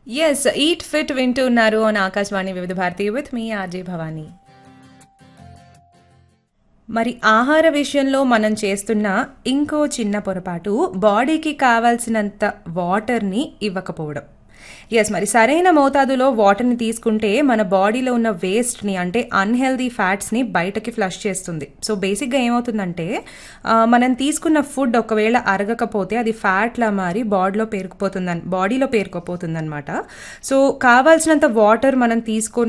Yes. Eat fit వింటున్నారు on Akashvani వివిధ Bharati with me RJ Bhavani. మరి ఆహార విషయంలో మనం చేస్తున్న ఇంకో చిన్న పొరపాటు బాడీకి కావాల్సినంత వాటర్‌ని ఇవ్వకపోవడం. యెస్. మరి సరైన మోతాదులో వాటర్‌ని తీసుకుంటే మన బాడీలో ఉన్న వేస్ట్‌ని అంటే అన్‌హెల్తీ ఫ్యాట్స్‌ని బయటకి ఫ్లష్ చేస్తుంది. సో, బేసిక్‌గా ఏమవుతుందంటే మనం తీసుకున్న ఫుడ్ ఒకవేళ అరగకపోతే అది ఫ్యాట్‌లా మారి బాడీలో పేరుకుపోతుందనమాట. సో, కావాల్సినంత వాటర్ మనం